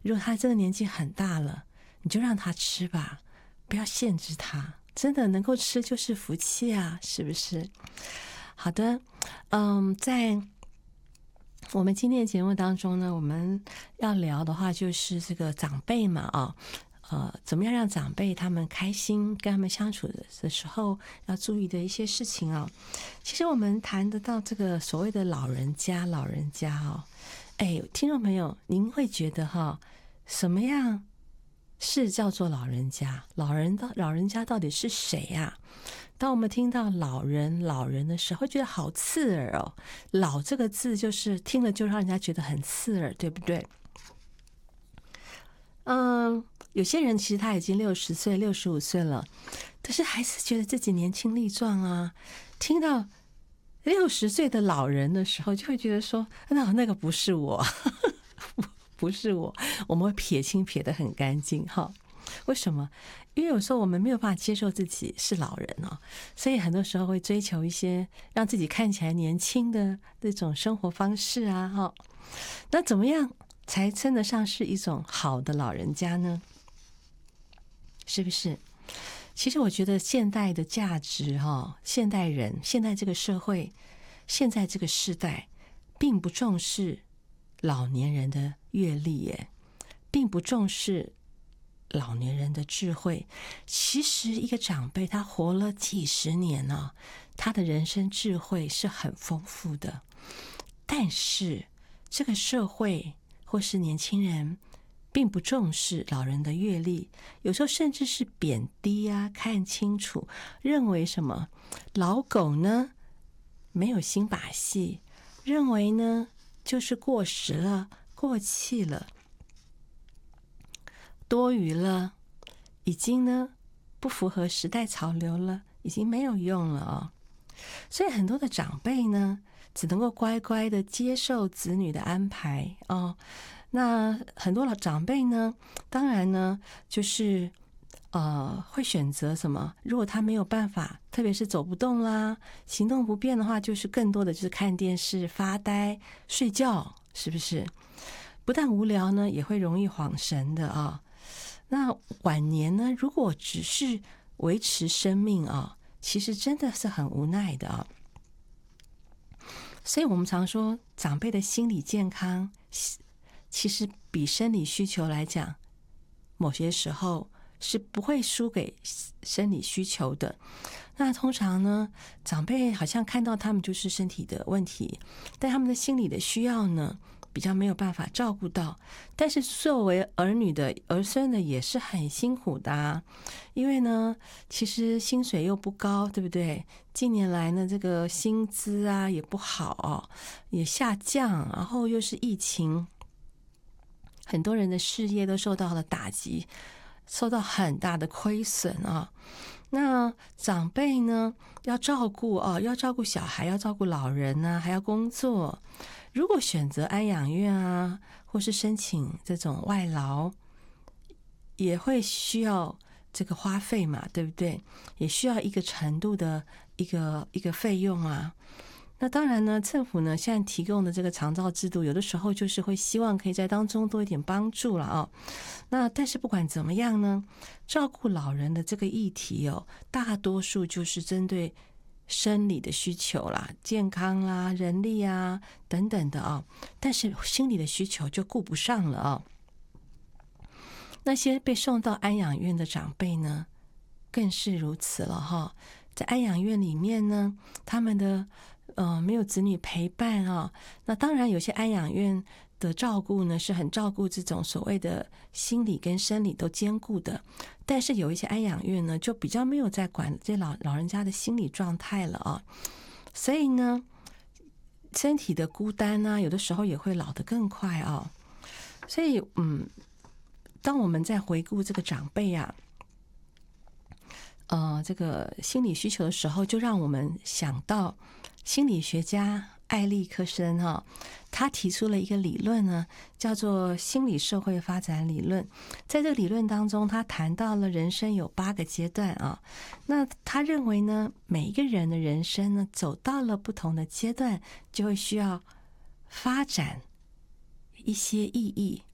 如果他这个年纪很大了，你就让他吃吧，不要限制他，真的能够吃就是福气啊，是不是？好的，在我们今天的节目当中呢，我们要聊的话就是这个长辈嘛怎么样让长辈他们开心，跟他们相处的时候要注意的一些事情啊。其实我们谈得到这个所谓的老人家听众朋友，您会觉得什么样是叫做老人家？老人家到底是谁啊？当我们听到老人的时候，会觉得好刺耳哦。老这个字就是听了就让人家觉得很刺耳，对不对？有些人其实他已经60岁、65岁了，但是还是觉得自己年轻力壮啊。听到60岁的老人的时候，就会觉得说，那个不是我，不是我，我们会撇清撇得很干净哈。为什么？因为有时候我们没有办法接受自己是老人哦，所以很多时候会追求一些让自己看起来年轻的这种生活方式啊那怎么样才称得上是一种好的老人家呢？是不是？其实我觉得现代的价值现代人，现在这个社会，现在这个世代并不重视老年人的阅历耶，并不重视老年人的智慧。其实一个长辈他活了几十年了，他的人生智慧是很丰富的，但是这个社会或是年轻人并不重视老人的阅历，有时候甚至是贬低啊，看清楚，认为什么老狗呢没有新把戏，认为呢就是过时了，过气了，多余了，已经呢不符合时代潮流了，已经没有用了所以很多的长辈呢只能够乖乖的接受子女的安排那很多老长辈呢，当然呢就是会选择什么？如果他没有办法，特别是走不动啦，行动不便的话，就是更多的就是看电视、发呆、睡觉，是不是？不但无聊呢，也会容易晃神的那晚年呢，如果只是维持生命其实真的是很无奈的所以我们常说，长辈的心理健康其实比生理需求来讲，某些时候是不会输给生理需求的。那通常呢，长辈好像看到他们就是身体的问题，但他们的心理的需要呢，比较没有办法照顾到。但是作为儿女的儿孙的也是很辛苦的因为呢，其实薪水又不高，对不对？近年来呢，这个薪资也不好也下降，然后又是疫情，很多人的事业都受到了打击，受到很大的亏损那长辈呢要照顾要照顾小孩，要照顾老人还要工作。如果选择安养院或是申请这种外劳，也会需要这个花费嘛，对不对？也需要一个程度的一个费用那当然呢，政府呢现在提供的这个长照制度，有的时候就是会希望可以在当中多一点帮助了那但是不管怎么样呢，照顾老人的这个议题大多数就是针对生理的需求啦、健康啦、人力等等的但是心理的需求就顾不上了那些被送到安养院的长辈呢，更是如此了在安养院里面呢，他们的没有子女陪伴那当然有些安养院的照顾呢是很照顾这种所谓的心理跟生理都兼顾的，但是有一些安养院呢就比较没有在管这老人家的心理状态了所以呢身体的孤单有的时候也会老得更快所以当我们在回顾这个长辈这个心理需求的时候，就让我们想到心理学家艾利克森他提出了一个理论呢，叫做心理社会发展理论。在这个理论当中，他谈到了人生有8个阶段那他认为呢，每一个人的人生呢，走到了不同的阶段，就会需要发展一些意义，